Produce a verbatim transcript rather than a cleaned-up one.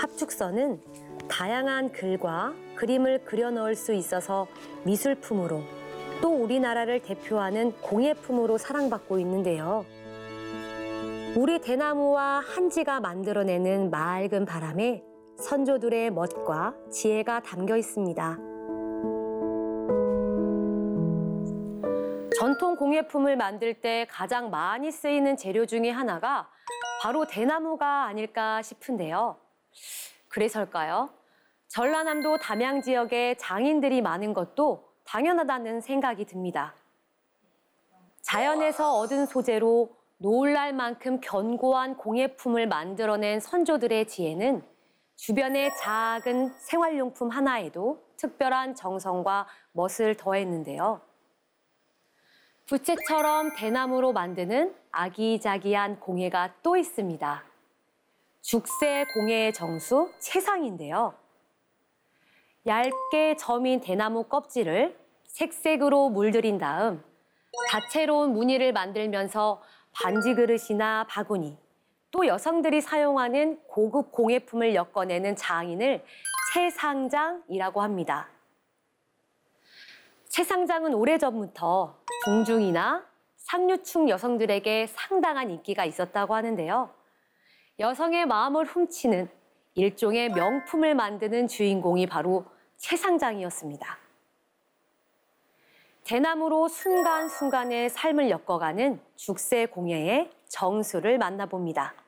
합축선은 다양한 글과 그림을 그려 넣을 수 있어서 미술품으로 또 우리나라를 대표하는 공예품으로 사랑받고 있는데요. 우리 대나무와 한지가 만들어내는 맑은 바람에 선조들의 멋과 지혜가 담겨 있습니다. 전통 공예품을 만들 때 가장 많이 쓰이는 재료 중에 하나가 바로 대나무가 아닐까 싶은데요. 그래서일까요? 전라남도 담양 지역에 장인들이 많은 것도 당연하다는 생각이 듭니다. 자연에서 얻은 소재로 놀랄 만큼 견고한 공예품을 만들어낸 선조들의 지혜는 주변의 작은 생활용품 하나에도 특별한 정성과 멋을 더했는데요. 부채처럼 대나무로 만드는 아기자기한 공예가 또 있습니다. 죽새 공예의 정수 채상인데요. 얇게 점인 대나무 껍질을 색색으로 물들인 다음 다채로운 무늬를 만들면서 반지 그릇이나 바구니, 또 여성들이 사용하는 고급 공예품을 엮어내는 장인을 채상장이라고 합니다. 채상장은 오래전부터 궁중이나 상류층 여성들에게 상당한 인기가 있었다고 하는데요. 여성의 마음을 훔치는 일종의 명품을 만드는 주인공이 바로 채상장이었습니다. 대나무로 순간순간의 삶을 엮어가는 죽새 공예의 정수를 만나봅니다.